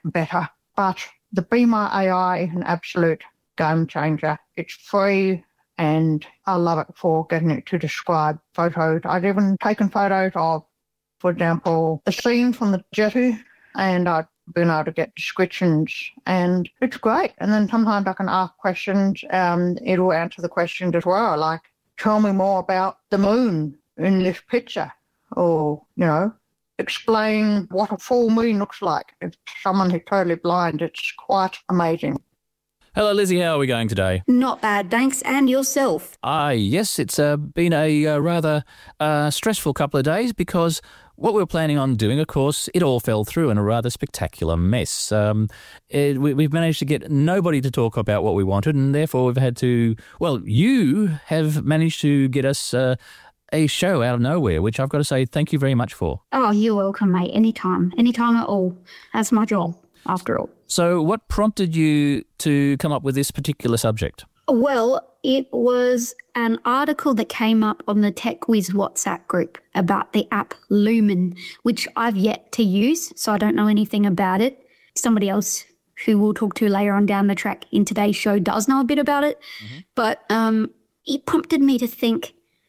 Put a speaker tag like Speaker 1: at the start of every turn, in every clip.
Speaker 1: better. But the Be My AI is an absolute game changer. It's free and I love it for getting it to describe photos. I've even taken photos of, for example, the scene from the jetty, and I've been able to get descriptions, and it's great. And then sometimes I can ask questions, it'll answer the questions as well, like, tell me more about the moon in this picture, or, explain what a full moon looks like. If someone who's totally blind, it's quite amazing.
Speaker 2: Hello, Lizzie. How are we going today?
Speaker 3: Not bad, thanks. And yourself?
Speaker 2: Yes, it's been a rather stressful couple of days because what we were planning on doing, of course, it all fell through in a rather spectacular mess. We've managed to get nobody to talk about what we wanted, and therefore we've had to, you have managed to get us a show out of nowhere, which I've got to say thank you very much for.
Speaker 3: Oh, you're welcome, mate. Anytime at all. That's my job, after all.
Speaker 2: So what prompted you to come up with this particular subject?
Speaker 3: Well, it was an article that came up on the TechWiz WhatsApp group about the app Lumen, which I've yet to use, so I don't know anything about it. Somebody else who we'll talk to later on down the track in today's show does know a bit about it. Mm-hmm. But it prompted me to think,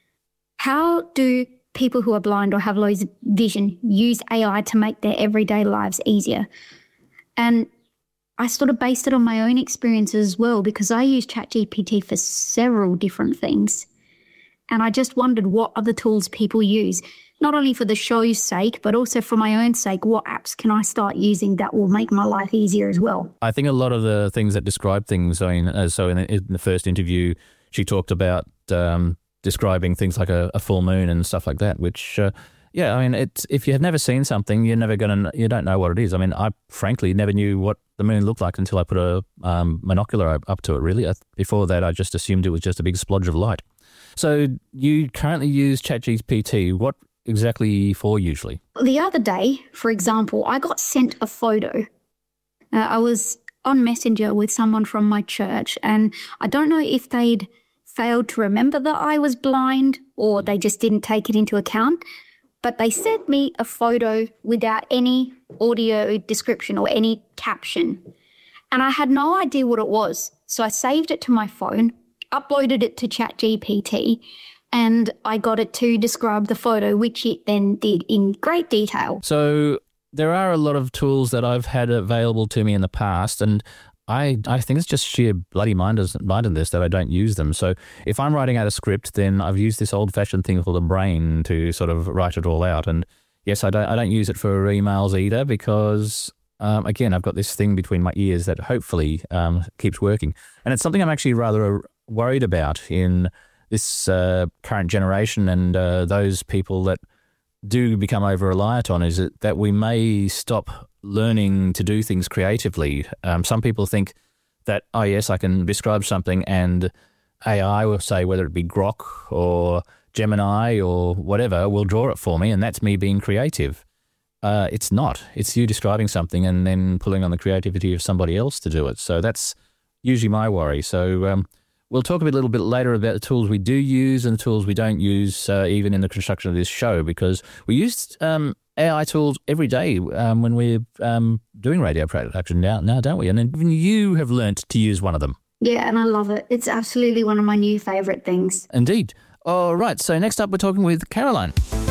Speaker 3: how do people who are blind or have low vision use AI to make their everyday lives easier? And I sort of based it on my own experiences as well, because I use ChatGPT for several different things. And I just wondered what other tools people use, not only for the show's sake, but also for my own sake. What apps can I start using that will make my life easier as well?
Speaker 2: I think a lot of the things that describe things, in the first interview, she talked about describing things like a full moon and stuff like that, which... if you have never seen something, you don't know what it is. I mean, I frankly never knew what the moon looked like until I put a monocular up to it, really. Before that, I just assumed it was just a big splodge of light. So you currently use ChatGPT. What exactly for usually?
Speaker 3: The other day, for example, I got sent a photo. I was on Messenger with someone from my church, and I don't know if they'd failed to remember that I was blind or they just didn't take it into account. But they sent me a photo without any audio description or any caption. And I had no idea what it was. So I saved it to my phone, uploaded it to ChatGPT, and I got it to describe the photo, which it then did in great detail.
Speaker 2: So there are a lot of tools that I've had available to me in the past, and I think it's just sheer bloody mindedness that I don't use them. So if I'm writing out a script, then I've used this old-fashioned thing called a brain to sort of write it all out. And yes, I don't use it for emails either because, again, I've got this thing between my ears that hopefully keeps working. And it's something I'm actually rather worried about in this current generation and those people that do become over-reliant on is that we may stop learning to do things creatively. Some people think that, yes, I can describe something and AI will say, whether it be Grok or Gemini or whatever, will draw it for me, and that's me being creative. It's not. It's you describing something and then pulling on the creativity of somebody else to do it. So that's usually my worry. So we'll talk a little bit later about the tools we do use and the tools we don't use even in the construction of this show, because we use AI tools every day when we're doing radio production now, don't we? And even you have learnt to use one of them.
Speaker 3: Yeah, and I love it. It's absolutely one of my new favourite things.
Speaker 2: Indeed. All right, so next up we're talking with Caroline.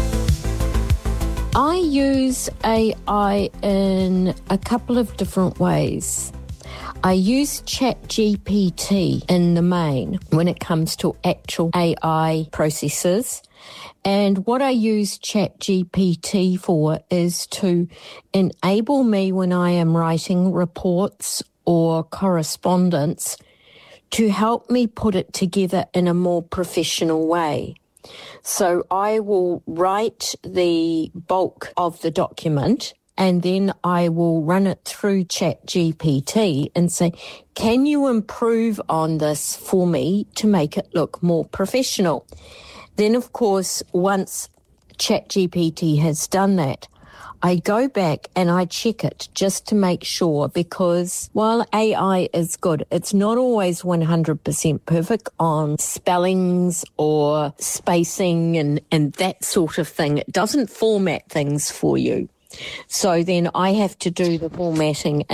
Speaker 4: I use AI in a couple of different ways. I use ChatGPT in the main when it comes to actual AI processes. And what I use ChatGPT for is to enable me when I am writing reports or correspondence to help me put it together in a more professional way. So I will write the bulk of the document and then I will run it through ChatGPT and say, can you improve on this for me to make it look more professional? Then, of course, once ChatGPT has done that, I go back and I check it just to make sure, because while AI is good, it's not always 100% perfect on spellings or spacing and that sort of thing. It doesn't format things for you. So then I have to do the formatting